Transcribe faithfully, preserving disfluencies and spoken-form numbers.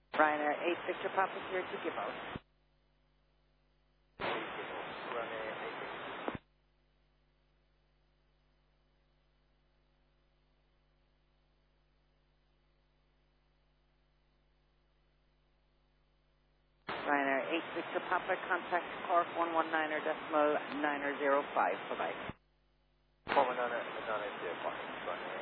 Ryanair eight Victor Papa here to give out. Ryanair eight Victor Papa, contact Cork one one nine er decimal nine er zero five. Bye-bye. one one nine er, nine er zero five.